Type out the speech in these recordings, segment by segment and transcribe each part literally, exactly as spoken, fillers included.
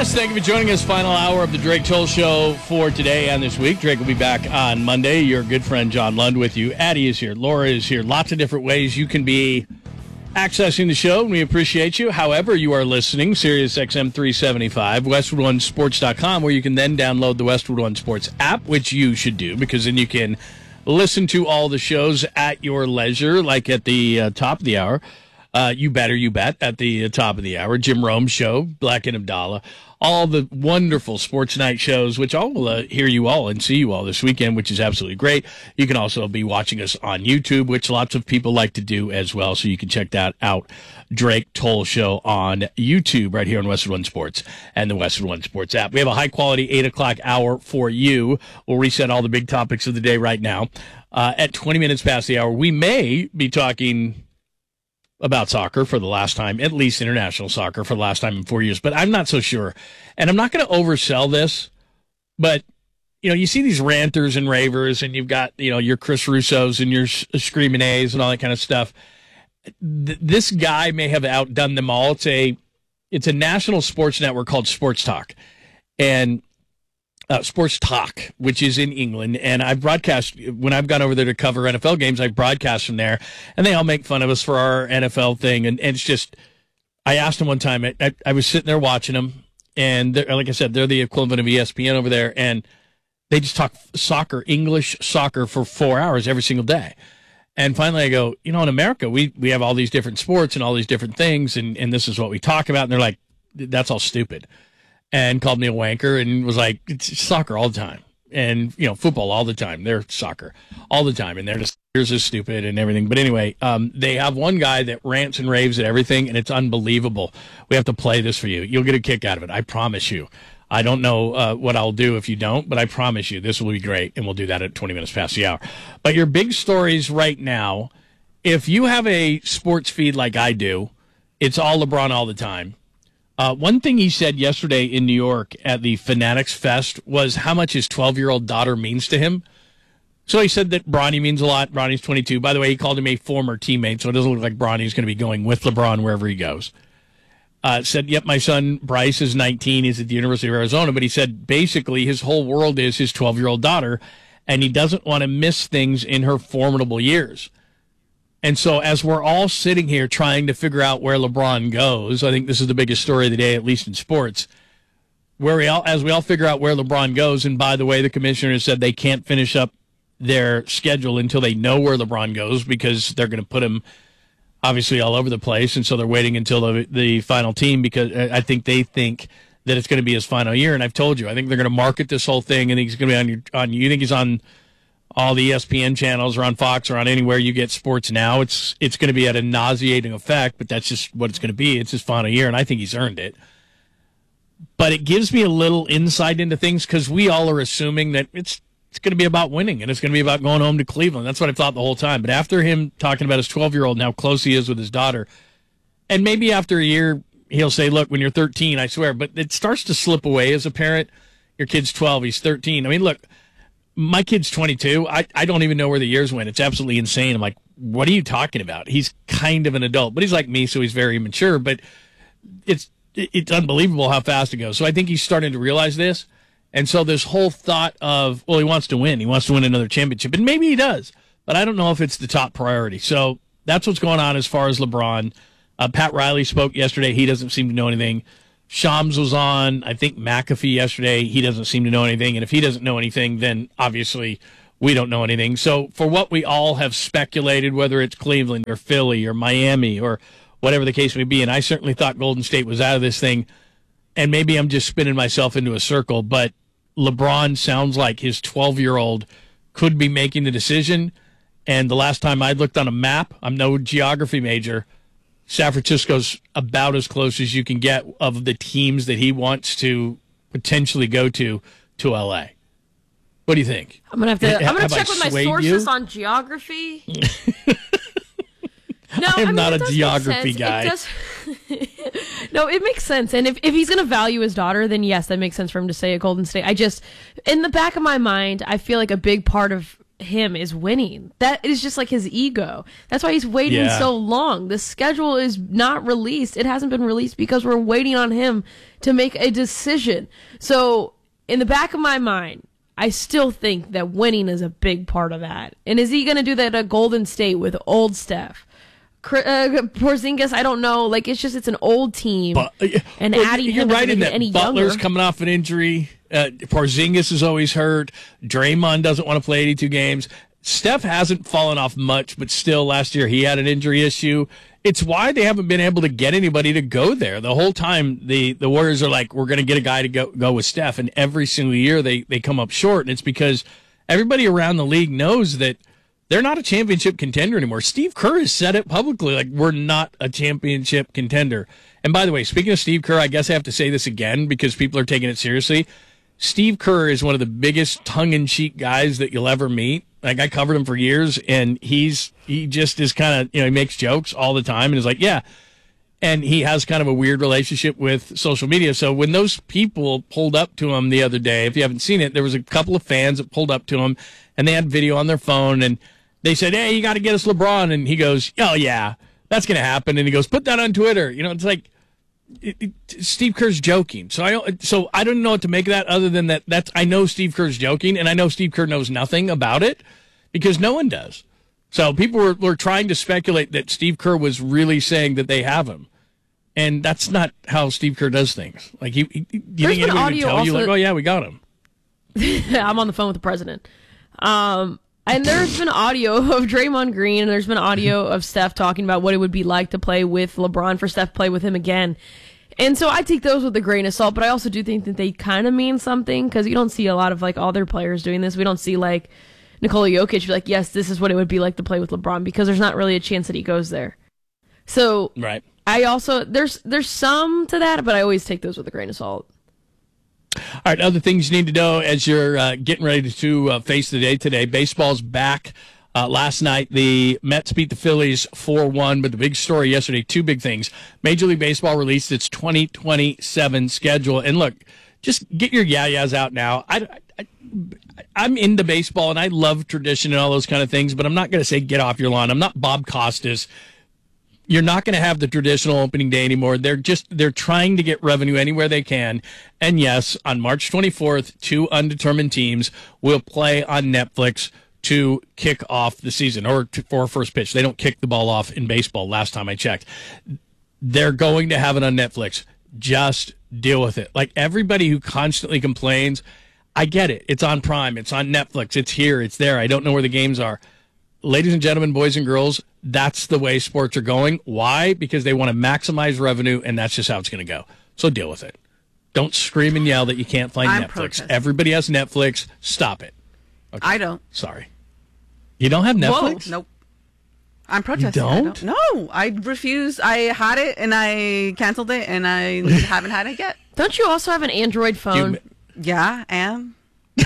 Yes, thank you for joining us. Final hour of the Drake Toll Show for today and this week. Drake will be back on Monday. Your good friend John Lund with you. Addie is here. Laura is here. Lots of different ways you can be accessing the show, and we appreciate you. However you are listening, Sirius X M three seventy-five, Westwood One Sports dot com, where you can then download the Westwood One Sports app, which you should do, because then you can listen to all the shows at your leisure, like at the uh, top of the hour. Uh, you better, you bet, at the uh, top of the hour. Jim Rome Show, Black and Abdallah, all the wonderful sports night shows, which I will uh, hear you all and see you all this weekend, which is absolutely great. You can also be watching us on YouTube, which lots of people like to do as well, so you can check that out. Drake Toll Show on YouTube right here on Westwood One Sports and the Westwood One Sports app. We have a high-quality eight o'clock hour for you. We'll reset all the big topics of the day right now. Uh, at twenty minutes past the hour, we may be talking about soccer for the last time, at least international soccer for the last time in four years, but I'm not so sure. And I'm not going to oversell this, but, you know, you see these ranters and ravers, and you've got, you know, your Chris Russos and your Screaming A's and all that kind of stuff. Th- this guy may have outdone them all. It's a, it's a national sports network called Sports Talk, and Uh, Sports Talk, which is in England, and I broadcast, when I've gone over there to cover N F L games, I broadcast from there, and they all make fun of us for our N F L thing, and, and it's just, I asked them one time, I, I, I was sitting there watching them, and like I said, they're the equivalent of E S P N over there, and they just talk soccer, English soccer, for four hours every single day. And finally I go, you know, in America, we, we have all these different sports and all these different things, and, and this is what we talk about, and they're like, that's all stupid. And called me a wanker and was like, it's soccer all the time. And, you know, football all the time. They're soccer all the time. And they're just, here's is stupid and everything. But anyway, um, they have one guy that rants and raves at everything, and it's unbelievable. We have to play this for you. You'll get a kick out of it. I promise you. I don't know uh, what I'll do if you don't, but I promise you this will be great. And we'll do that at twenty minutes past the hour. But your big stories right now, if you have a sports feed like I do, it's all LeBron all the time. Uh, one thing he said yesterday in New York at the Fanatics Fest was how much his twelve-year-old daughter means to him. So he said that Bronny means a lot. Bronny's twenty-two. By the way, he called him a former teammate, so it doesn't look like Bronny's going to be going with LeBron wherever he goes. Uh, said, yep, my son Bryce is nineteen. He's at the University of Arizona. But he said basically his whole world is his twelve-year-old daughter, and he doesn't want to miss things in her formidable years. And so as we're all sitting here trying to figure out where LeBron goes, I think this is the biggest story of the day, at least in sports, where we all, as we all figure out where LeBron goes, and by the way, the commissioner said they can't finish up their schedule until they know where LeBron goes, because they're going to put him obviously all over the place, and so they're waiting until the, the final team, because I think they think that it's going to be his final year. And I've told you, I think they're going to market this whole thing, and he's going to be on your, on, you think he's on all the E S P N channels or on Fox or on anywhere you get sports now. It's it's going to be at a nauseating effect, but that's just what it's going to be. It's his final year, and I think he's earned it. But it gives me a little insight into things, because we all are assuming that it's it's going to be about winning, and it's going to be about going home to Cleveland. That's what I thought the whole time. But after him talking about his twelve-year-old and how close he is with his daughter, and maybe after a year he'll say, look, when you're thirteen, I swear, but it starts to slip away as a parent. Your kid's twelve, he's thirteen. I mean, look, my kid's twenty-two. I, I don't even know where the years went. It's absolutely insane. I'm like, what are you talking about? He's kind of an adult, but he's like me, so he's very mature. But it's it's unbelievable how fast it goes. So I think he's starting to realize this. And so this whole thought of, well, he wants to win. He wants to win another championship. And maybe he does. But I don't know if it's the top priority. So that's what's going on as far as LeBron. Uh, Pat Riley spoke yesterday. He doesn't seem to know anything. Shams was on, I think, McAfee yesterday. He doesn't seem to know anything. And if he doesn't know anything, then obviously we don't know anything. So for what we all have speculated, whether it's Cleveland or Philly or Miami or whatever the case may be, and I certainly thought Golden State was out of this thing, and maybe I'm just spinning myself into a circle, but LeBron sounds like his twelve-year-old could be making the decision. And the last time I looked on a map, I'm no geography major, San Francisco's about as close as you can get of the teams that he wants to potentially go to to L A. What do you think? I'm gonna have to. H- I'm gonna check I with my swayed sources you? on geography. No, I'm I mean, not it a does geography make sense. guy. It does... No, it makes sense. And if, if he's going to value his daughter, then yes, that makes sense for him to say at Golden State. I just, in the back of my mind, I feel like a big part of him is winning. That is just like his ego. That's why he's waiting Yeah. so long. The schedule is not released. It hasn't been released because we're waiting on him to make a decision. So in the back of my mind, I still think that winning is a big part of that. And is he going to do that at Golden State with old Steph? Uh, Porzingis, I don't know. Like, it's just, it's an old team. But, uh, and well, adding you're him right doesn't in make it that any Butler's younger. coming off an injury. Uh, Porzingis is always hurt. Draymond doesn't want to play eighty-two games. Steph hasn't fallen off much, but still last year he had an injury issue. It's why they haven't been able to get anybody to go there. The whole time the, the Warriors are like, we're going to get a guy to go, go with Steph. And every single year they, they come up short. And it's because everybody around the league knows that they're not a championship contender anymore. Steve Kerr has said it publicly, like, we're not a championship contender. And by the way, speaking of Steve Kerr, I guess I have to say this again because people are taking it seriously. Steve Kerr is one of the biggest tongue-in-cheek guys that you'll ever meet. Like, I covered him for years, and he's he just is kind of, you know, he makes jokes all the time and is like, yeah. And he has kind of a weird relationship with social media. So when those people pulled up to him the other day, if you haven't seen it, there was a couple of fans that pulled up to him, and they had video on their phone, and they said, hey, you got to get us LeBron. And he goes, oh, yeah, that's going to happen. And he goes, put that on Twitter. You know, it's like, It, it, Steve Kerr's joking, so I don't. So I don't know what to make of that. Other than that, that's I know Steve Kerr's joking, and I know Steve Kerr knows nothing about it because no one does. So people were, were trying to speculate that Steve Kerr was really saying that they have him, and that's not how Steve Kerr does things. Like he, he you There's think been anybody would audio tell you, also- like, oh yeah, we got him. I'm on the phone with the president. Um, and there's been audio of Draymond Green, and there's been audio of Steph talking about what it would be like to play with LeBron, for Steph to play with him again. And so I take those with a grain of salt, but I also do think that they kind of mean something, because you don't see a lot of, like, all their players doing this. We don't see, like, Nikola Jokic be like, yes, this is what it would be like to play with LeBron, because there's not really a chance that he goes there. So Right. I also, there's there's some to that, but I always take those with a grain of salt. All right, other things you need to know as you're uh, getting ready to uh, face the day today. Baseball's back. Uh, last night, the Mets beat the Phillies four one, but the big story yesterday, two big things. Major League Baseball released its twenty twenty-seven schedule. And look, just get your yayas out now. I, I, I'm into baseball, and I love tradition and all those kind of things, but I'm not going to say get off your lawn. I'm not Bob Costas. You're not going to have the traditional opening day anymore. They're just they're trying to get revenue anywhere they can. And yes, on March twenty-fourth, two undetermined teams will play on Netflix to kick off the season, or to, for first pitch. They don't kick the ball off in baseball, last time I checked. They're going to have it on Netflix. Just deal with it. Like, everybody who constantly complains, I get it. It's on Prime. It's on Netflix. It's here. It's there. I don't know where the games are. Ladies and gentlemen, boys and girls, that's the way sports are going. Why? Because they want to maximize revenue, and that's just how it's going to go. So deal with it. Don't scream and yell that you can't find I'm Netflix. protesting. Everybody has Netflix. Stop it. Okay. I don't. Sorry. You don't have Netflix? Nope. I'm protesting. You I don't? No, I refuse. I had it and I canceled it, and I haven't had it yet. Don't you also have an Android phone? You- Yeah, and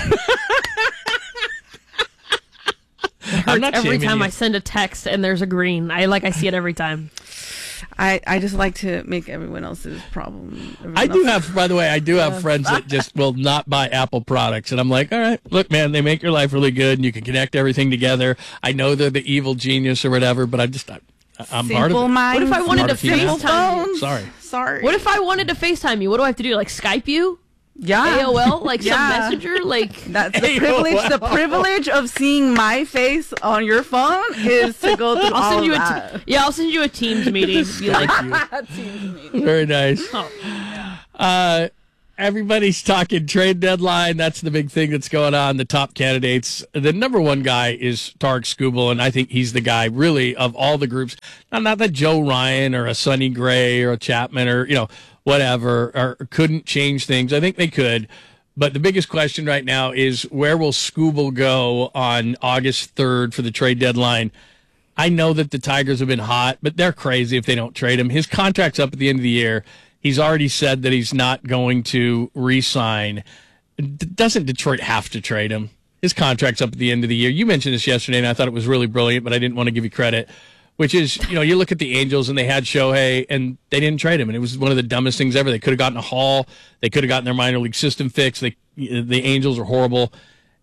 I'm not Every shaming time you. I send a text and there's a green, I like I see it every time. I, I just like to make everyone else's problem. everyone I do else's- have, by the way, I do have friends that just will not buy Apple products. And I'm like, all right, look, man, they make your life really good and you can connect everything together. I know they're the evil genius or whatever, but I just, I, I'm part Simple of it. minds. What if I wanted Part to of humanity. FaceTime you? Sorry. Sorry. What if I wanted to FaceTime you? What do I have to do? Like Skype you? yeah. A O L? Like some Yeah. messenger? Like That's the A O L. privilege. The privilege of seeing my face on your phone is to go through I'll all send you a of t- that. yeah, I'll send you a Teams meeting. Be like, Very nice. oh, Uh, everybody's talking trade deadline. That's the big thing that's going on. The top candidates. The number one guy is Tarek Skubal, and I think he's the guy, really, of all the groups. Not, not that Joe Ryan or a Sonny Gray or a Chapman or, you know, whatever, or couldn't change things. I think they could. But the biggest question right now is, where will Skubal go on August third for the trade deadline? I know that the Tigers have been hot, but they're crazy if they don't trade him. His contract's up at the end of the year. He's already said that he's not going to re-sign. D- Doesn't Detroit have to trade him? His contract's up at the end of the year. You mentioned this yesterday, and I thought it was really brilliant, but I didn't want to give you credit, which is, you know, you look at the Angels, and they had Shohei, and they didn't trade him, and it was one of the dumbest things ever. They could have gotten a haul. They could have gotten their minor league system fixed. They, the Angels are horrible.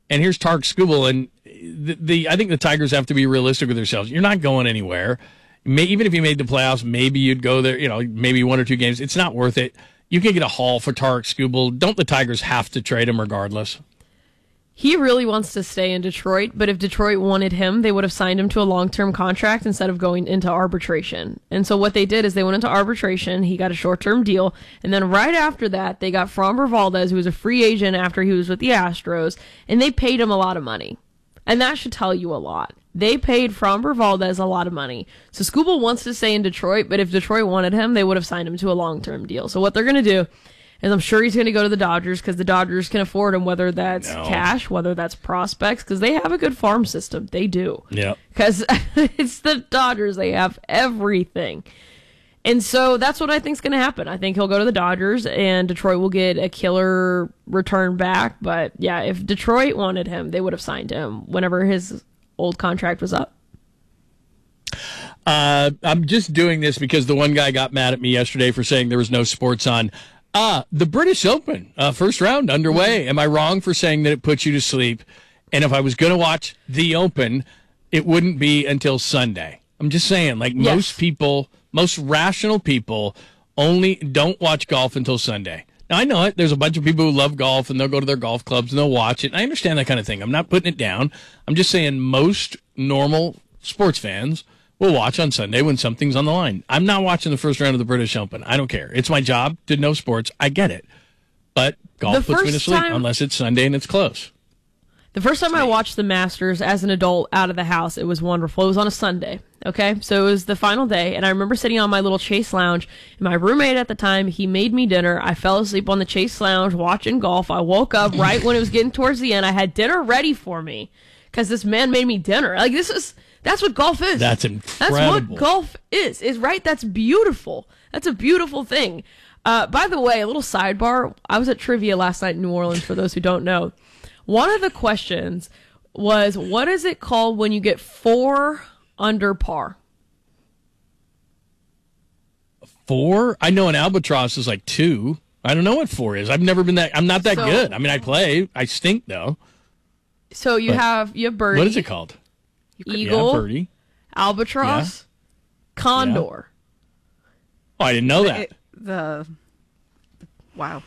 and here's Tarek Skubal, and the, the I think the Tigers have to be realistic with themselves. You're not going anywhere. May, even if you made the playoffs, maybe you'd go there, you know, maybe one or two games. It's not worth it. You can get a haul for Tarek Skubal. Don't the Tigers have to trade him regardless? He really wants to stay in Detroit, but if Detroit wanted him, they would have signed him to a long-term contract instead of going into arbitration. And so what they did is they went into arbitration, he got a short-term deal, and then right after that, they got Framber Valdez, who was a free agent after he was with the Astros, and they paid him a lot of money. And that should tell you a lot. They paid Framber Valdez a lot of money. So Skubal wants to stay in Detroit, but if Detroit wanted him, they would have signed him to a long-term deal. So what they're going to do, and I'm sure he's going to go to the Dodgers because the Dodgers can afford him, whether that's no. cash, whether that's prospects, because they have a good farm system. They do. Yeah. Because it's the Dodgers. They have everything. And so that's what I think is going to happen. I think he'll go to the Dodgers, and Detroit will get a killer return back. But, yeah, if Detroit wanted him, they would have signed him whenever his old contract was up. Uh, I'm just doing this because the one guy got mad at me yesterday for saying there was no sports on. Ah, the British Open, uh, first round underway. Am I wrong for saying that it puts you to sleep? And if I was going to watch the Open, it wouldn't be until Sunday. I'm just saying, like Yes. most people, most rational people only don't watch golf until Sunday. Now, I know it. There's a bunch of people who love golf, and they'll go to their golf clubs, and they'll watch it. And I understand that kind of thing. I'm not putting it down. I'm just saying most normal sports fans will watch on Sunday when something's on the line. I'm not watching the first round of the British Open. I don't care. It's my job to know sports. I get it. But golf The puts me to first sleep time- unless it's Sunday and it's close. The first time I watched the Masters as an adult out of the house, it was wonderful. It was on a Sunday, okay? So it was the final day, and I remember sitting on my little Chase Lounge, and my roommate at the time, he made me dinner. I fell asleep on the Chase Lounge watching golf. I woke up right when it was getting towards the end. I had dinner ready for me because this man made me dinner. Like, this is... That's what golf is. That's That's incredible. what golf is. Is right. That's beautiful. That's a beautiful thing. Uh, by the way, a little sidebar. I was at trivia last night in New Orleans. For those who don't know, one of the questions was, "What is it called when you get four under par?" Four? I know an albatross is like two. I don't know what four is. I've never been that. I'm not that So- good. I mean, I play. I stink though. So you But have you have birdie, What is it called? eagle, Yeah, birdie. albatross, condor. Oh, I didn't know that. It- the wow.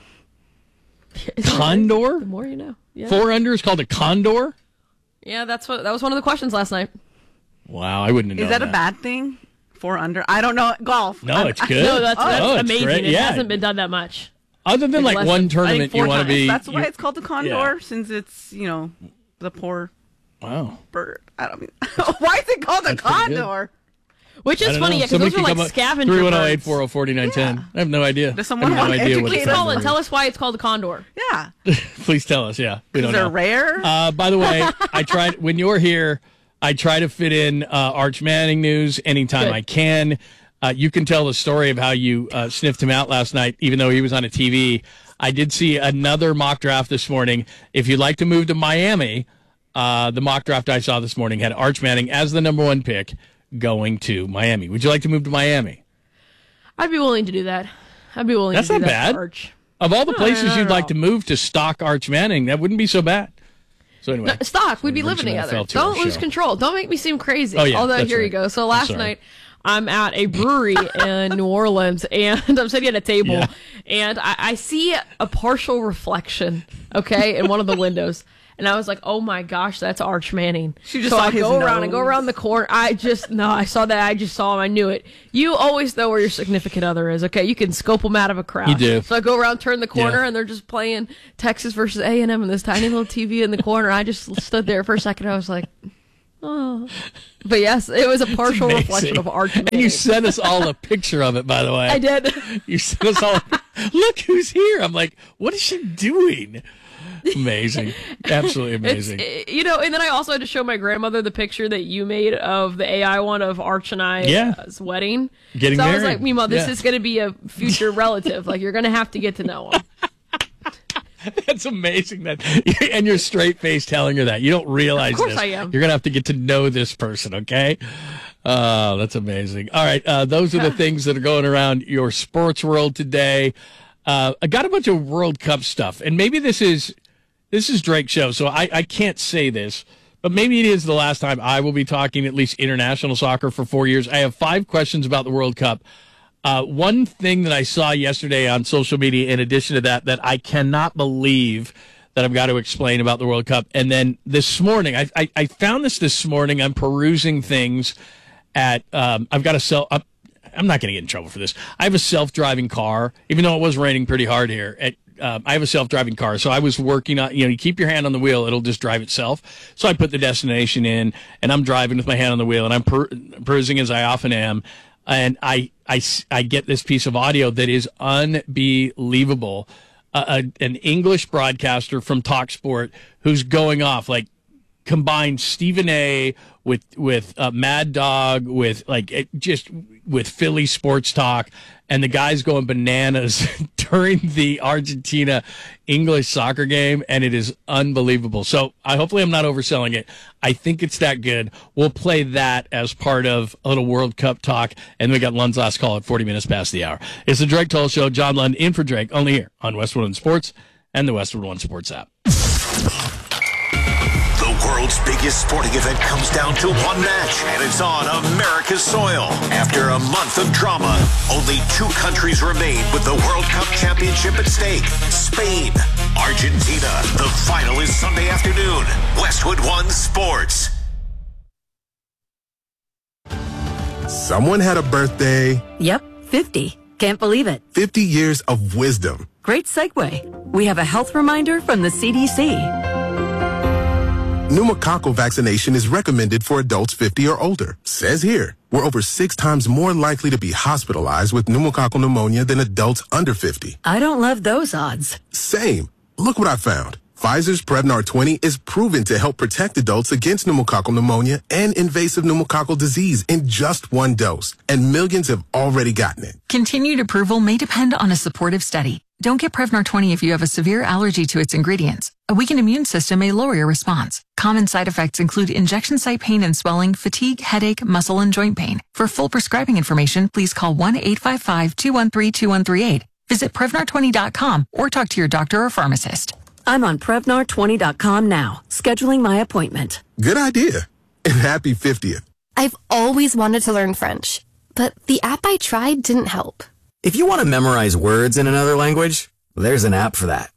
Condor? The more you know. Yeah. Four under is called a condor? Yeah, that's what that was one of the questions last night. Wow, I wouldn't have known Is that a bad thing? Four under? I don't know golf. No, I'm- it's good. No, that's, that's Oh, it's amazing. great. It Yeah. hasn't been done that much. Other than Like like less one than- I think tournament you four want to times. be. That's why you- it's called the condor, Yeah. since it's, you know, the poor Wow. bird. I don't mean. Why is it called a That's pretty good. condor? Which I is don't funny, know. yeah, because those are like scavenger three one zero eight birds. four zero four nine ten. I have no idea. Does someone I have no want to idea what educate the us? Call condor it. is. Tell us why it's called a condor. Yeah. Please tell us. Yeah, we don't They're know. rare. Uh, by the way, I tried when you're here. I try to fit in uh, Arch Manning news anytime Good. I can. Uh, you can tell the story of how you uh, sniffed him out last night, even though he was on a T V. I did see another mock draft this morning. If you'd like to move to Miami, uh, the mock draft I saw this morning had Arch Manning as the number one pick going to Miami. Would you like to move to Miami? I'd be willing to do that. I'd be willing That's to do not that. bad. for Arch. Of all the No, places no, no, you'd no. like to move to stock Arch Manning, that wouldn't be so bad. So anyway, No, stock, we'd be Bring living some N F together. L to our Don't lose show. control. Don't make me seem crazy. Oh, yeah, Although, that's here you right. go. So I'm last sorry. night, I'm at a brewery in New Orleans, and I'm sitting at a table, Yeah. and I, I see a partial reflection, okay, in one of the windows. And I was like, oh my gosh, that's Arch Manning. She just so saw I his go around and go nose. around the corner. I just, no, I saw that. I just saw him. I knew it. You always know where your significant other is, okay? You can scope them out of a crowd. You do. So I go around, turn the corner, Yeah. and they're just playing Texas versus A and M in this tiny little T V in the corner. I just stood there for a second. I was like, oh. But yes, it was a partial Amazing. reflection of Arch Manning. And you sent us all a picture of it, by the way. I did. You sent us all, look who's here. I'm like, what is she doing? Amazing. Absolutely It's, amazing. eh, you know, and then I also had to show my grandmother the picture that you made of the A I one of Arch and I's Yeah. wedding. Getting so I was married. like, Mima, this Yeah. is going to be a future relative. Like, you're going to have to get to know him. That's amazing that, and you're straight faced telling her that. You don't realize Of course this. I am. You're going to have to get to know this person, okay? Oh, that's amazing. All right. Uh, those are the things that are going around your sports world today. Uh, I got a bunch of World Cup stuff, and maybe this is this is Drake's show, so I, I can't say this, but maybe it is the last time I will be talking at least international soccer for four years. I have five questions about the World Cup. Uh, one thing that I saw yesterday on social media, in addition to that, that I cannot believe that I've got to explain about the World Cup. And then this morning, I, I, I found this this morning. I'm perusing things at, um, I've got a self, I'm, I'm not going to get in trouble for this. I have a self-driving car, even though it was raining pretty hard here. At, um, I have a self-driving car. So I was working on, you know, you keep your hand on the wheel, it'll just drive itself. So I put the destination in, and I'm driving with my hand on the wheel, and I'm per- perusing as I often am. And I, I, I get this piece of audio that is unbelievable. Uh, a, an English broadcaster from TalkSport who's going off, like, combined Stephen A. with with uh, Mad Dog, with like it just with Philly sports talk, and the guy's going bananas during the Argentina English soccer game, and it is unbelievable. So I hopefully I'm not overselling it. I think it's that good. We'll play that as part of a little World Cup talk, and we got Lund's last call at forty minutes past the hour. It's the Drake Toll Show. John Lund in for Drake, only here on Westwood One Sports and the Westwood One Sports app. The world's biggest sporting event comes down to one match, and it's on America's soil. After a month of drama, only two countries remain with the World Cup championship at stake. Spain, Argentina. The final is Sunday afternoon. Westwood One Sports. Someone had a birthday. Yep, fifty. Can't believe it. fifty years of wisdom. Great segue. We have a health reminder from the C D C. Pneumococcal vaccination is recommended for adults fifty or older. Says here, we're over six times more likely to be hospitalized with pneumococcal pneumonia than adults under fifty. I don't love those odds. Same. Look what I found. Pfizer's Prevnar twenty is proven to help protect adults against pneumococcal pneumonia and invasive pneumococcal disease in just one dose, and millions have already gotten it. Continued approval may depend on a supportive study. Don't get Prevnar twenty if you have a severe allergy to its ingredients. A weakened immune system may lower your response. Common side effects include injection site pain and swelling, fatigue, headache, muscle, and joint pain. For full prescribing information, please call one eight five five, two one three, two one three eight. Visit Prevnar twenty dot com or talk to your doctor or pharmacist. I'm on Prevnar twenty dot com now, scheduling my appointment. Good idea. And happy fiftieth. I've always wanted to learn French, but the app I tried didn't help. If you want to memorize words in another language, there's an app for that.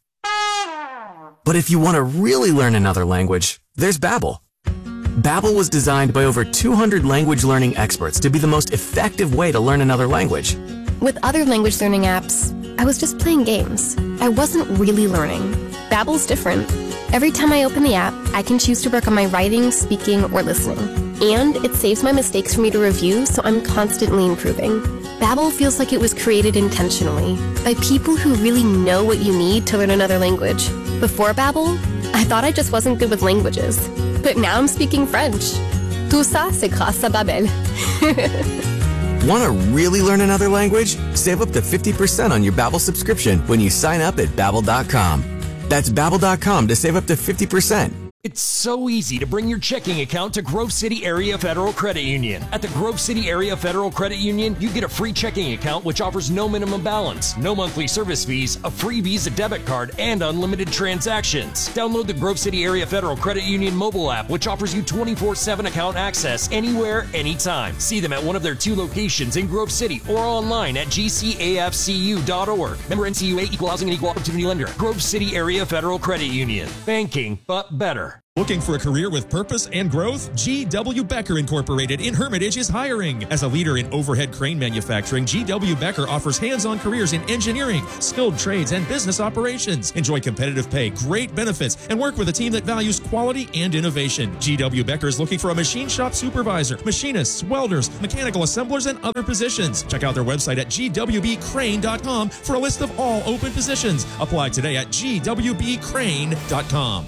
But if you want to really learn another language, there's Babbel. Babbel was designed by over two hundred language learning experts to be the most effective way to learn another language. With other language learning apps, I was just playing games. I wasn't really learning. Babbel's different. Every time I open the app, I can choose to work on my writing, speaking, or listening. And it saves my mistakes for me to review, so I'm constantly improving. Babbel feels like it was created intentionally by people who really know what you need to learn another language. Before Babbel, I thought I just wasn't good with languages. But now I'm speaking French. Tout ça, c'est grâce à Babbel. Want to really learn another language? Save up to fifty percent on your Babbel subscription when you sign up at Babbel dot com. That's Babbel dot com to save up to fifty percent. It's so easy to bring your checking account to Grove City Area Federal Credit Union. At the Grove City Area Federal Credit Union, you get a free checking account which offers no minimum balance, no monthly service fees, a free Visa debit card, and unlimited transactions. Download the Grove City Area Federal Credit Union mobile app, which offers you twenty-four seven account access anywhere, anytime. See them at one of their two locations in Grove City or online at G C A F C U dot org. Member N C U A, Equal Housing and Equal Opportunity Lender. Grove City Area Federal Credit Union. Banking, but better. Looking for a career with purpose and growth? G W. Becker Incorporated in Hermitage is hiring. As a leader in overhead crane manufacturing, G W. Becker offers hands-on careers in engineering, skilled trades, and business operations. Enjoy competitive pay, great benefits, and work with a team that values quality and innovation. G W. Becker is looking for a machine shop supervisor, machinists, welders, mechanical assemblers, and other positions. Check out their website at G W B crane dot com for a list of all open positions. Apply today at G W B crane dot com.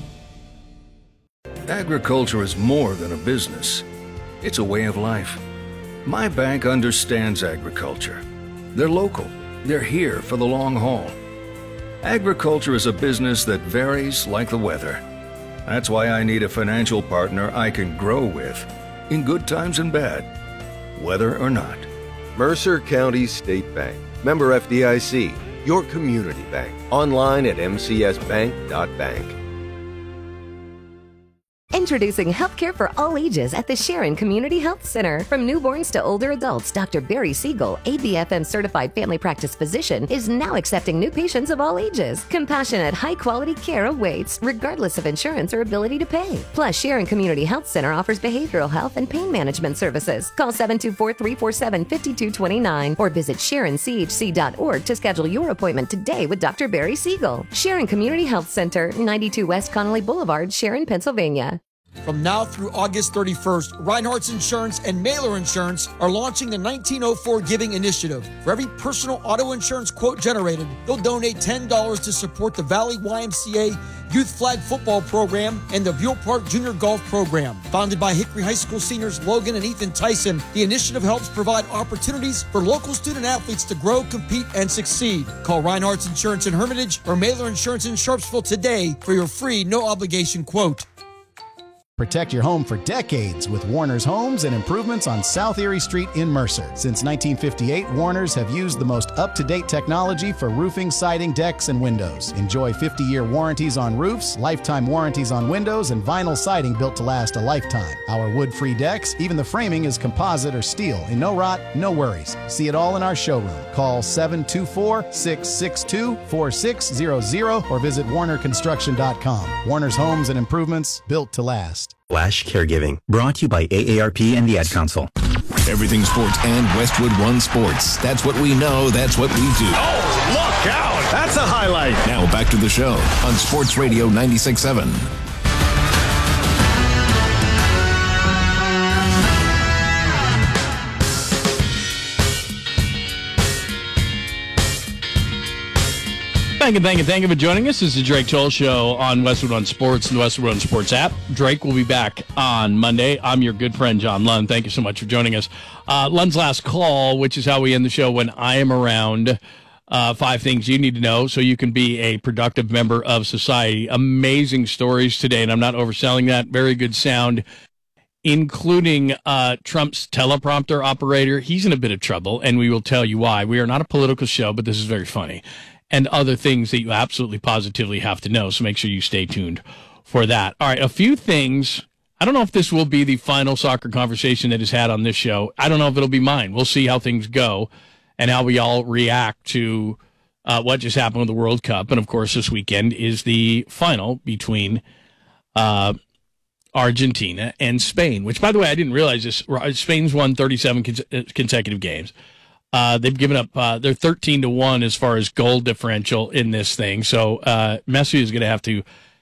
Agriculture is more than a business. It's a way of life. My bank understands agriculture. They're local. They're here for the long haul. Agriculture is a business that varies like the weather. That's why I need a financial partner I can grow with, in good times and bad, weather or not. Mercer County State Bank. Member F D I C. Your community bank. Online at m c s bank dot bank. Introducing healthcare for all ages at the Sharon Community Health Center. From newborns to older adults, Doctor Barry Siegel, A B F M certified family practice physician, is now accepting new patients of all ages. Compassionate, high-quality care awaits, regardless of insurance or ability to pay. Plus, Sharon Community Health Center offers behavioral health and pain management services. Call seven two four, three four seven, five two two nine or visit sharon c h c dot org to schedule your appointment today with Doctor Barry Siegel. Sharon Community Health Center, ninety-two West Connolly Boulevard, Sharon, Pennsylvania. From now through August thirty-first, Reinhardt's Insurance and Mailer Insurance are launching the nineteen oh four Giving Initiative. For every personal auto insurance quote generated, they'll donate ten dollars to support the Valley Y M C A Youth Flag Football Program and the Buell Park Junior Golf Program. Founded by Hickory High School seniors Logan and Ethan Tyson, the initiative helps provide opportunities for local student athletes to grow, compete, and succeed. Call Reinhardt's Insurance in Hermitage or Mailer Insurance in Sharpsville today for your free, no-obligation quote. Protect your home for decades with Warner's Homes and Improvements on South Erie Street in Mercer. Since nineteen fifty-eight, Warner's have used the most up-to-date technology for roofing, siding, decks, and windows. Enjoy fifty-year warranties on roofs, lifetime warranties on windows, and vinyl siding built to last a lifetime. Our wood-free decks, even the framing is composite or steel, and no rot, no worries. See it all in our showroom. Call seven two four, six six two, four six zero zero or visit warner construction dot com. Warner's Homes and Improvements, built to last. Flash Caregiving, brought to you by A A R P and the Ad Council. Everything sports and Westwood One Sports. That's what we know. That's what we do. Oh, look out. That's a highlight. Now back to the show on Sports Radio ninety-six point seven. Thank you, thank you, thank you for joining us. This is the Drake Toll Show on Westwood One Sports and the Westwood One Sports app. Drake will be back on Monday. I'm your good friend, John Lund. Thank you so much for joining us. Uh, Lund's last call, which is how we end the show when I am around. Uh, five things you need to know so you can be a productive member of society. Amazing stories today, and I'm not overselling that. Very good sound, including uh, Trump's teleprompter operator. He's in a bit of trouble, and we will tell you why. We are not a political show, but this is very funny. And other things that you absolutely positively have to know. So make sure you stay tuned for that. All right, a few things. I don't know if this will be the final soccer conversation that is had on this show. I don't know if it'll be mine. We'll see how things go and how we all react to uh, what just happened with the World Cup. And, of course, this weekend is the final between uh, Argentina and Spain, which, by the way, I didn't realize this. Spain's won thirty-seven cons- consecutive games. Uh, they've given up, uh, they're thirteen to one as far as goal differential in this thing. So uh, Messi is going to have to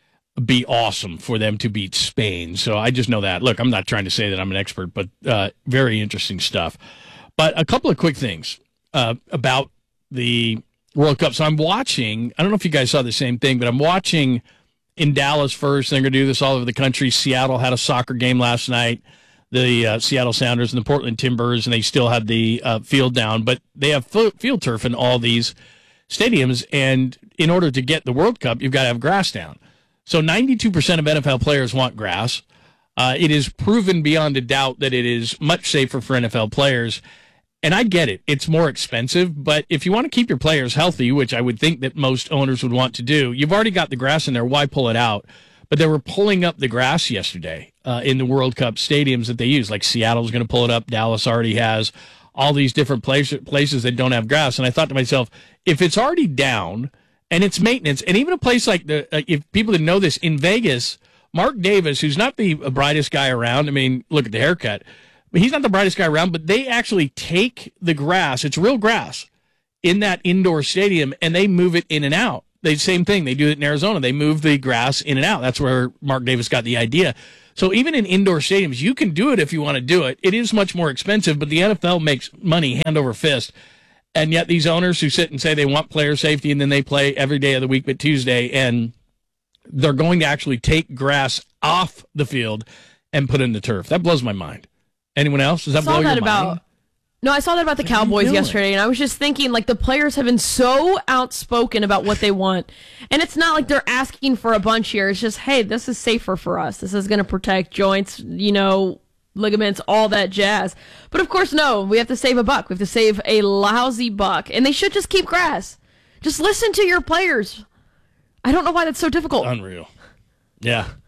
be awesome for them to beat Spain. So I just know that. Look, I'm not trying to say that I'm an expert, but uh, very interesting stuff. But a couple of quick things uh, about the World Cup. So I'm watching, I don't know if you guys saw the same thing, but I'm watching in Dallas first. They're going to do this all over the country. Seattle had a soccer game last night. The uh, Seattle Sounders and the Portland Timbers, and they still have the uh, field down, but they have field turf in all these stadiums, and in order to get the World Cup, you've got to have grass down. So ninety-two percent of N F L players want grass. Uh, it is proven beyond a doubt that it is much safer for N F L players, and I get it. It's more expensive, but if you want to keep your players healthy, which I would think that most owners would want to do, you've already got the grass in there. Why pull it out? But they were pulling up the grass yesterday uh, in the World Cup stadiums that they use. Like Seattle's going to pull it up. Dallas already has all these different place, places that don't have grass. And I thought to myself, if it's already down and it's maintenance, and even a place like the, uh, if people didn't know this, in Vegas, Mark Davis, who's not the brightest guy around, I mean, look at the haircut, but he's not the brightest guy around, but they actually take the grass, it's real grass, in that indoor stadium, and they move it in and out. The same thing. They do it in Arizona. They move the grass in and out. That's where Mark Davis got the idea. So even in indoor stadiums, you can do it if you want to do it. It is much more expensive, but the N F L makes money hand over fist. And yet these owners who sit and say they want player safety and then they play every day of the week but Tuesday, and they're going to actually take grass off the field and put it in the turf. That blows my mind. Anyone else? Does that blow your about- mind? No, I saw that about the Cowboys yesterday, and I was just thinking, like, the players have been so outspoken about what they want. And it's not like they're asking for a bunch here. It's just, hey, this is safer for us. This is going to protect joints, you know, ligaments, all that jazz. But, of course, no, we have to save a buck. We have to save a lousy buck. And they should just keep grass. Just listen to your players. I don't know why that's so difficult. Unreal. Yeah.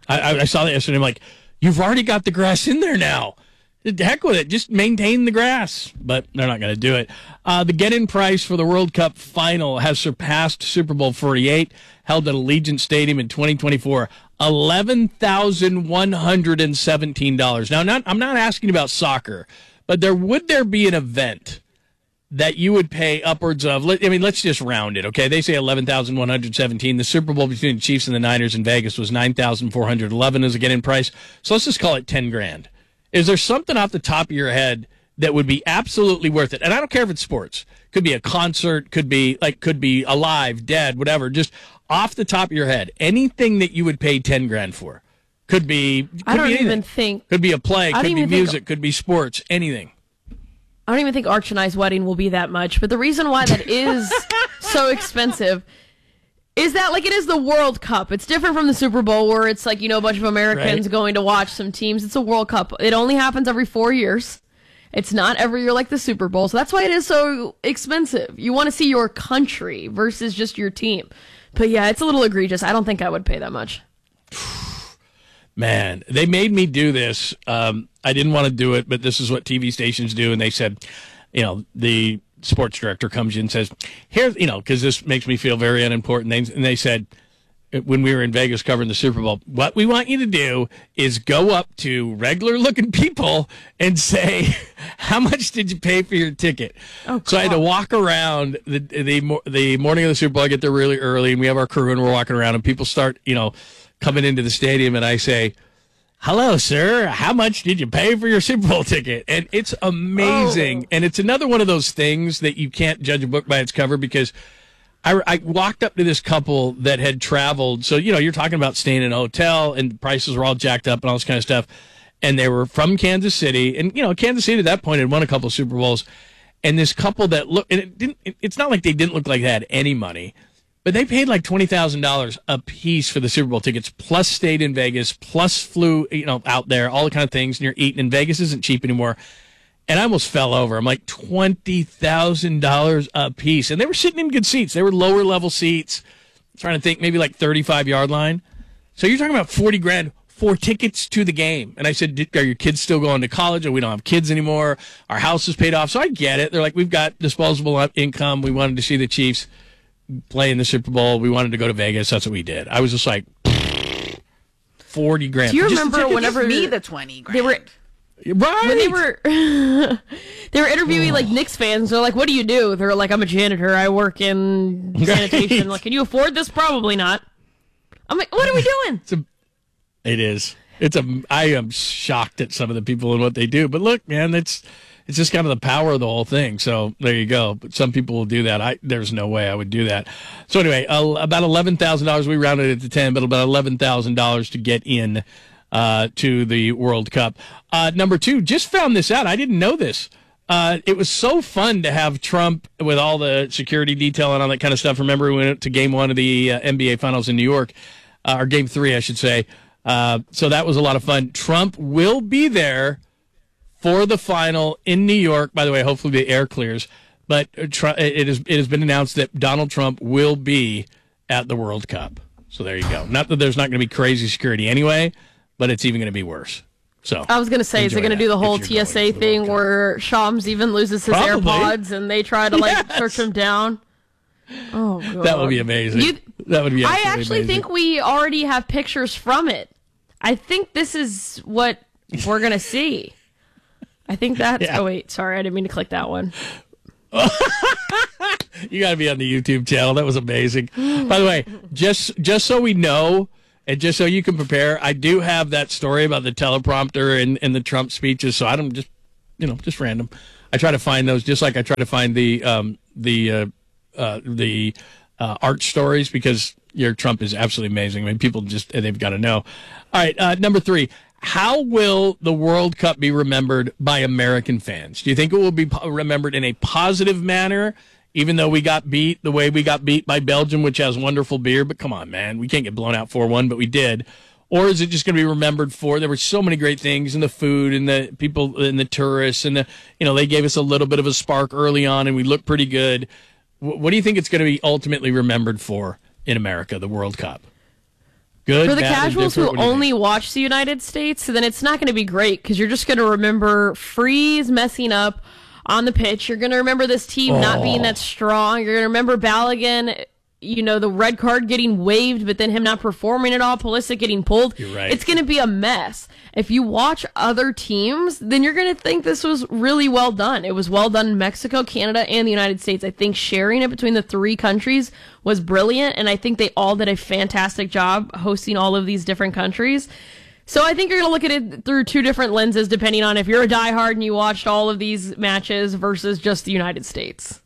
I, I saw that yesterday. I'm like, you've already got the grass in there now. The heck with it. Just maintain the grass. But they're not going to do it. Uh, the get-in price for the World Cup final has surpassed Super Bowl forty-eight, held at Allegiant Stadium in twenty twenty-four. eleven thousand one hundred seventeen dollars. Now, not, I'm not asking about soccer, but there would there be an event that you would pay upwards of, I mean, let's just round it, okay? They say eleven thousand one hundred seventeen. The Super Bowl between the Chiefs and the Niners in Vegas was nine thousand four hundred eleven as a get-in price. So let's just call it ten grand. Is there something off the top of your head that would be absolutely worth it? And I don't care if it's sports. Could be a concert, could be like, could be alive, dead, whatever. Just off the top of your head, anything that you would pay ten grand for. Could be, could I don't be even think. Could be a play, I could don't be even think- music, could be sports, anything. I don't even think Arch and I's wedding will be that much. But the reason why that is so expensive is that, like, it is the World Cup. It's different from the Super Bowl where it's like, you know, a bunch of Americans Right. going to watch some teams. It's a World Cup. It only happens every four years. It's not every year like the Super Bowl. So that's why it is so expensive. You want to see your country versus just your team. But yeah, it's a little egregious. I don't think I would pay that much. Man, they made me do this. Um, I didn't want to do it, but this is what T V stations do. And they said, you know, the sports director comes in and says, here's, you know, because this makes me feel very unimportant. They, and they said, when we were in Vegas covering the Super Bowl, what we want you to do is go up to regular looking people and say, how much did you pay for your ticket? Oh, so I had to walk around the, the, the morning of the Super Bowl. I get there really early and we have our crew and we're walking around and people start, you know, coming into the stadium and I say, hello, sir, how much did you pay for your Super Bowl ticket? And it's amazing. Oh. And it's another one of those things that you can't judge a book by its cover because I, I walked up to this couple that had traveled. So, you know, you're talking about staying in a hotel and prices were all jacked up and all this kind of stuff. And they were from Kansas City. And, you know, Kansas City at that point had won a couple of Super Bowls. And this couple that looked, and it didn't, it, it's not like they didn't look like they had any money, but they paid like twenty thousand dollars a piece for the Super Bowl tickets, plus stayed in Vegas, plus flew, you know, out there, all the kind of things. And you're eating, and Vegas isn't cheap anymore. And I almost fell over. I'm like, twenty thousand dollars a piece. And they were sitting in good seats. They were lower level seats. I'm trying to think, maybe like thirty-five yard line. So you're talking about forty grand for tickets to the game. And I said, are your kids still going to college? Or we don't have kids anymore. Our house is paid off. So I get it. They're like, we've got disposable income. We wanted to see the Chiefs play in the Super Bowl. We wanted to go to Vegas. That's what we did. I was just like, forty grand. Do you Just- remember whenever Give me the twenty grand. they were Right. when they were they were interviewing like Knicks fans? They're like, "What do you do?" They're like, "I'm a janitor. I work in sanitation." Like, can you afford this? Probably not. I'm like, what are we doing? It's a, it is. It's a. I am shocked at some of the people and what they do. But look, man, it's it's just kind of the power of the whole thing. So there you go. But some people will do that. I there's no way I would do that. So anyway, uh, about eleven thousand dollars. We rounded it to ten, but about eleven thousand dollars to get in uh, to the World Cup. Uh, number two, just found this out. I didn't know this. Uh, it was so fun to have Trump with all the security detail and all that kind of stuff. Remember, we went to game one of the uh, N B A Finals in New York, uh, or game three, I should say. Uh, so that was a lot of fun. Trump will be there for the final in New York. By the way, hopefully the air clears. But uh, it, is, it has been announced that Donald Trump will be at the World Cup. So there you go. Not that there's not going to be crazy security anyway, but it's even going to be worse. So I was going to say, is it going to do the whole T S A thing where Shams even loses his Probably. AirPods and they try to like Yes. search him down? Oh, God. That would be amazing. You- that would be. I absolutely actually amazing. think we already have pictures from it. I think this is what we're going to see. I think that's. Yeah. Oh, wait. Sorry. I didn't mean to click that one. You got to be on the YouTube channel. That was amazing. By the way, just just so we know, and just so you can prepare, I do have that story about the teleprompter and, and the Trump speeches. So I don't just, you know, just random. I try to find those, just like I try to find the um, the uh, uh, the uh, art stories, because your Trump is absolutely amazing. I mean, people just they've got to know. All right, uh, number three. How will the World Cup be remembered by American fans? Do you think it will be po- remembered in a positive manner, even though we got beat the way we got beat by Belgium, which has wonderful beer? But come on, man, we can't get blown out four one, but we did. Or is it just going to be remembered for, there were so many great things in the food and the people and the tourists and the, you know, they gave us a little bit of a spark early on and we looked pretty good. W- what do you think it's going to be ultimately remembered for in America, the World Cup? Good, For the bad, and casuals who different? What do you only watch the United States, then it's not going to be great because you're just going to remember Freeze messing up on the pitch. You're going to remember this team not being that strong. You're going to remember Balogun, you know, the red card getting waived, but then him not performing at all, Pulisic getting pulled. You're right. It's going to be a mess. If you watch other teams, then you're going to think this was really well done. It was well done in Mexico, Canada, and the United States. I think sharing it between the three countries was brilliant, and I think they all did a fantastic job hosting all of these different countries. So I think you're going to look at it through two different lenses, depending on if you're a diehard and you watched all of these matches versus just the United States.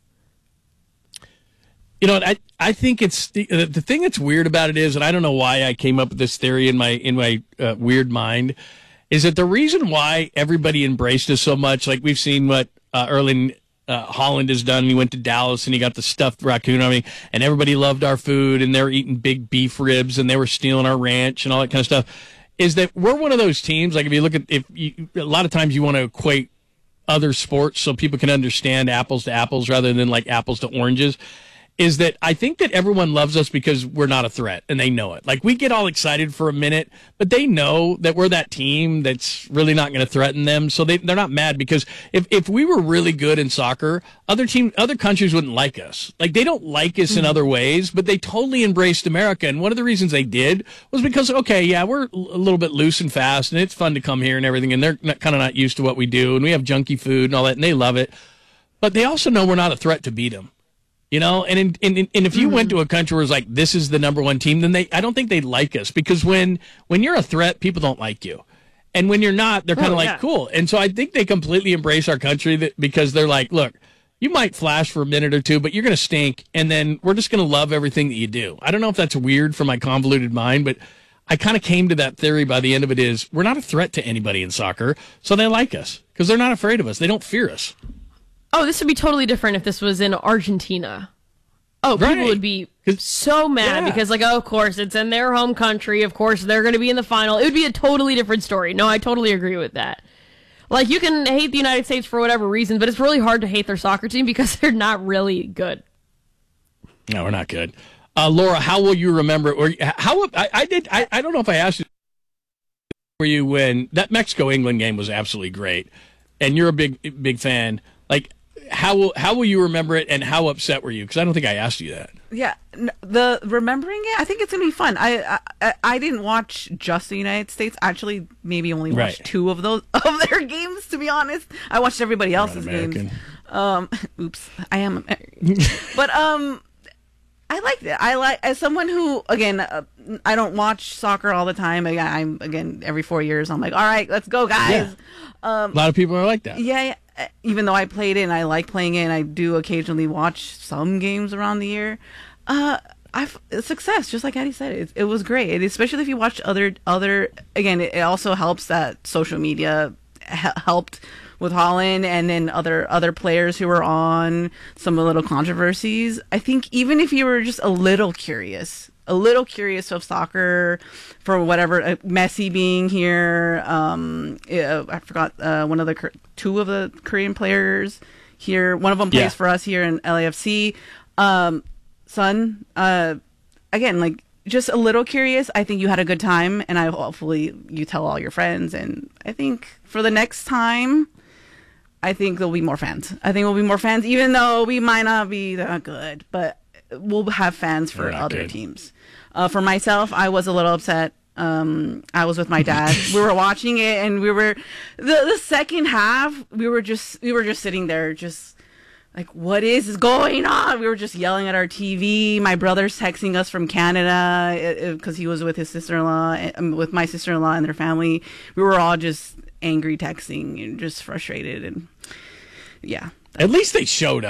You know, I I think it's the, the thing that's weird about it is, and I don't know why I came up with this theory in my in my uh, weird mind, is that the reason why everybody embraced us so much, like we've seen what uh, Erling uh, Haaland has done. He went to Dallas and he got the stuffed raccoon army, and everybody loved our food, and they were eating big beef ribs, and they were stealing our ranch and all that kind of stuff. Is that we're one of those teams? Like if you look at if you, a lot of times you want to equate other sports so people can understand apples to apples rather than like apples to oranges. Is that I think that everyone loves us because we're not a threat, and they know it. Like, we get all excited for a minute, but they know that we're that team that's really not going to threaten them, so they, they're not mad, because if, if we were really good in soccer, other team, other countries wouldn't like us. Like, they don't like us in other ways, but they totally embraced America, and one of the reasons they did was because, okay, yeah, we're a little bit loose and fast, and it's fun to come here and everything, and they're kind of not used to what we do, and we have junky food and all that, and they love it, but they also know we're not a threat to beat them. You know, and in, in, and if you mm-hmm. went to a country where it's like, this is the number one team, then they, I don't think they'd like us, because when, when you're a threat, people don't like you. And when you're not, they're kind of oh, like, yeah. cool. And so I think they completely embrace our country that, because they're like, look, you might flash for a minute or two, but you're going to stink. And then we're just going to love everything that you do. I don't know if that's weird for my convoluted mind, but I kind of came to that theory by the end of it is we're not a threat to anybody in soccer. So they like us because they're not afraid of us. They don't fear us. Oh, this would be totally different if this was in Argentina. Oh, people right. would be so mad yeah. because, like, oh, of course, it's in their home country. Of course, they're going to be in the final. It would be a totally different story. No, I totally agree with that. Like, you can hate the United States for whatever reason, but it's really hard to hate their soccer team because they're not really good. No, we're not good. Uh, Laura, how will you remember? Or how I, I did? I, I don't know if I asked you. Were you when that Mexico England game was absolutely great, and you're a big big fan? Like, how will how will you remember it, and how upset were you? Because I don't think I asked you that. Yeah, the remembering it, I think it's gonna be fun. I I, I didn't watch just the United States. Actually, maybe only watched right. two of those of their games. To be honest, I watched everybody else's games. Um, oops, I am American, but um. I liked it. I like, as someone who, again, uh, I don't watch soccer all the time. I, I'm, again, every four years, I'm like, all right, let's go, guys. Yeah. Um, a lot of people are like that. Yeah, yeah. Even though I played it and I like playing it and I do occasionally watch some games around the year, uh, I've success, just like Addie said. It, it was great, and especially if you watch other, other, again, it, it also helps that social media ha- helped with Haaland and then other other players who were on some little controversies. I think even if you were just a little curious, a little curious of soccer, for whatever, uh, Messi being here, um, uh, I forgot uh, one of the two of the Korean players here. One of them plays yeah. for us here in L A F C. Um, Son, uh, again, like, just a little curious. I think you had a good time, and I hopefully you tell all your friends. And I think for the next time, I think there'll be more fans. I think we'll be more fans, even though we might not be that good, but we'll have fans for other good. teams. Uh, for myself, I was a little upset. Um, I was with my dad. We were watching it, and we were the the second half. We were just we were just sitting there, just like, what is going on? We were just yelling at our T V. My brother's texting us from Canada because he was with his sister-in-law, with my sister-in-law and their family. We were all just angry texting and just frustrated, and yeah. At least they showed up.